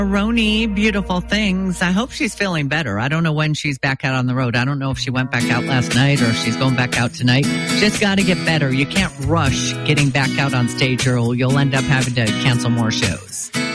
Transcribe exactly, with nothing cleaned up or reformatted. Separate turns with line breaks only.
Roni, Beautiful Things. I hope she's feeling better. I don't know when she's back out on the road. I don't know if she went back out last night or if she's going back out tonight. Just got to get better. You can't rush getting back out on stage or you'll end up having to cancel more shows.